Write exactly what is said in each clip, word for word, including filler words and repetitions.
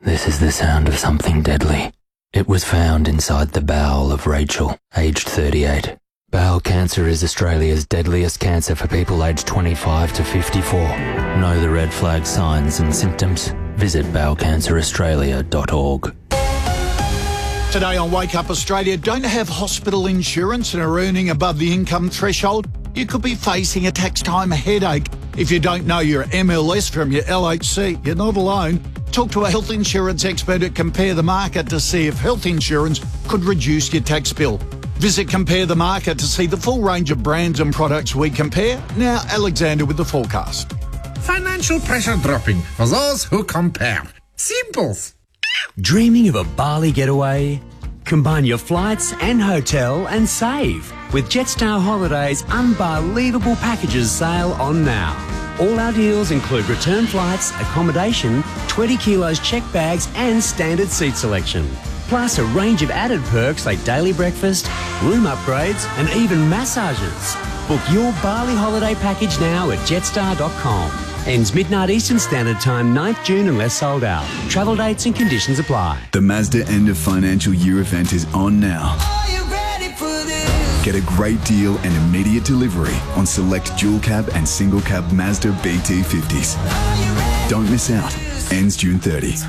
This is the sound of something deadly. It was found inside the bowel of Rachel, aged thirty-eight. Bowel cancer is Australia's deadliest cancer for people aged twenty-five to fifty-four. Know the red flag signs and symptoms? Visit bowel cancer australia dot org. Today on Wake Up Australia, don't have hospital insurance and are earning above the income threshold? You could be facing a tax time headache. If you don't know your M L S from your L H C, you're not alone. Talk to a health insurance expert at Compare the Market to see if health insurance could reduce your tax bill. Visit Compare the Market to see the full range of brands and products we compare. Now, Alexander with the forecast. Financial pressure dropping for those who compare. Simples. Dreaming of a Bali getaway? Combine your flights and hotel and save with Jetstar Holidays' unbelievable packages sale on now. All our deals include return flights, accommodation, twenty kilos checked bags and standard seat selection. Plus a range of added perks like daily breakfast, room upgrades and even massages. Book your Bali holiday package now at jetstar dot com. Ends midnight Eastern Standard Time, ninth June unless sold out. Travel dates and conditions apply. The Mazda end of financial year event is on now. Are you ready for this? Get a great deal and immediate delivery on select dual cab and single cab Mazda B T fifties. Don't miss out. Ends June thirtieth.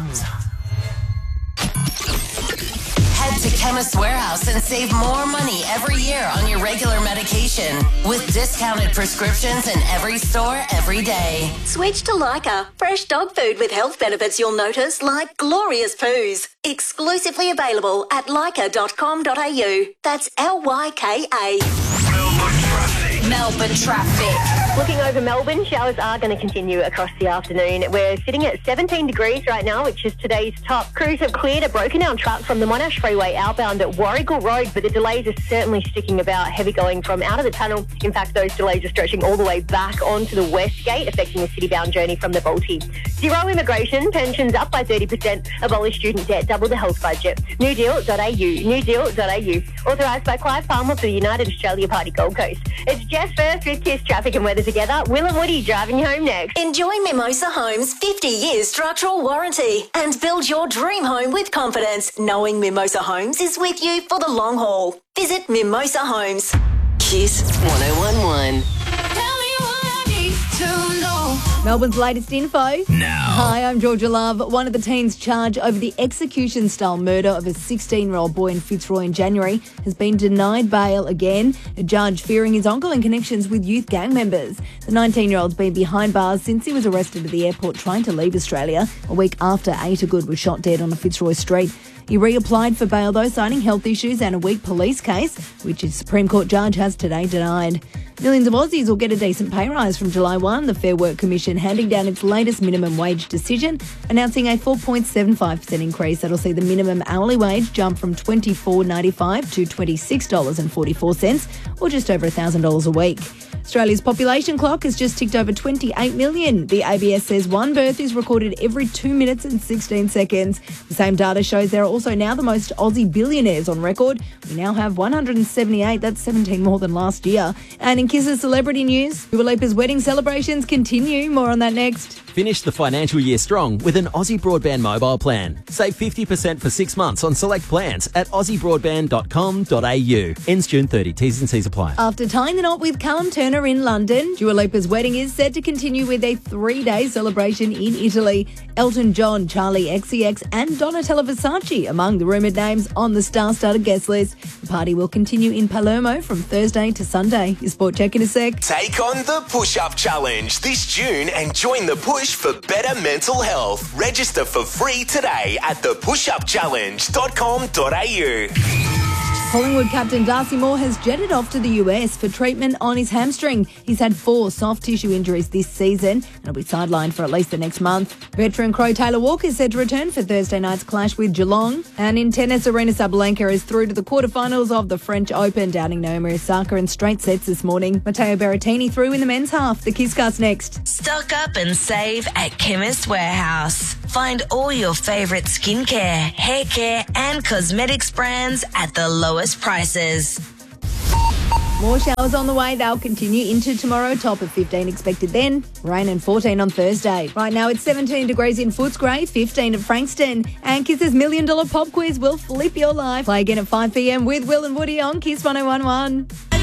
Head to Chemist Warehouse and save more money every year on your regular medication with discounted prescriptions in every store every day. Switch to Lyca. Fresh dog food with health benefits you'll notice, like glorious poos. Exclusively available at lyca dot com dot a u. That's L Y K A. Melbourne traffic. Melbourne traffic. Looking over Melbourne, showers are going to continue across the afternoon. We're sitting at seventeen degrees right now, which is today's top. Crews have cleared a broken down truck from the Monash Freeway outbound at Warrigal Road, but the delays are certainly sticking about, heavy going from out of the tunnel. In fact, those delays are stretching all the way back onto the West Gate, affecting the city-bound journey from the Balti. Zero immigration, pensions up by thirty percent, abolish student debt, double the health budget. new deal dot a u, new deal dot a u. Authorised by Clive Palmer for the United Australia Party Gold Coast. It's Jess first with Kiss Traffic and Weather together. Will and Woody driving you home next. Enjoy Mimosa Homes' fifty years structural warranty and build your dream home with confidence, knowing Mimosa Homes is with you for the long haul. Visit Mimosa Homes. Kiss one oh one one. Melbourne's latest info. Now. Hi, I'm Georgia Love. One of the teens charged over the execution-style murder of a sixteen-year-old boy in Fitzroy in January has been denied bail again, a judge fearing his ongoing connections with youth gang members. The nineteen-year-old's been behind bars since he was arrested at the airport trying to leave Australia a week after Atagood was shot dead on a Fitzroy street. He reapplied for bail, though, citing health issues and a weak police case, which a Supreme Court judge has today denied. Millions of Aussies will get a decent pay rise from July first. The Fair Work Commission handing down its latest minimum wage decision, announcing a four point seven five percent increase that'll see the minimum hourly wage jump from twenty-four dollars ninety-five to twenty-six dollars forty-four, or just over one thousand dollars a week. Australia's population clock has just ticked over twenty-eight million. The A B S says one birth is recorded every two minutes and sixteen seconds. The same data shows there are also now the most Aussie billionaires on record. We now have one hundred seventy-eight, that's seventeen more than last year. And in Kiss's celebrity news, Dua Lipa's wedding celebrations continue. More on that next. Finish the financial year strong with an Aussie Broadband mobile plan. Save fifty percent for six months on select plans at aussie broadband dot com dot a u. Ends June thirtieth. T's and C's apply. After tying the knot with Callum Turner in London, Dua Lipa's wedding is set to continue with a three-day celebration in Italy. Elton John, Charlie X C X and Donatella Versace among the rumoured names on the star-studded guest list. The party will continue in Palermo from Thursday to Sunday. Your sport check in a sec. Take on the Push-Up Challenge this June and join the push for better mental health. Register for free today at the push up challenge dot com dot a u. Collingwood captain Darcy Moore has jetted off to the U S for treatment on his hamstring. He's had four soft tissue injuries this season and will be sidelined for at least the next month. Veteran Crow Taylor Walker is set to return for Thursday night's clash with Geelong. And in tennis, Aryna Sabalenka is through to the quarterfinals of the French Open, downing Naomi Osaka in straight sets this morning. Matteo Berrettini through in the men's half. The Kisscast next. Stock up and save at Chemist Warehouse. Find all your favourite skincare, hair care and cosmetics brands at the lowest prices. More showers on the way. They'll continue into tomorrow. Top of fifteen expected then. Rain and fourteen on Thursday. Right now it's seventeen degrees in Footscray, fifteen at Frankston. And Kiss's Million Dollar Pop Quiz will flip your life. Play again at five p.m. with Will and Woody on Kiss one oh one one.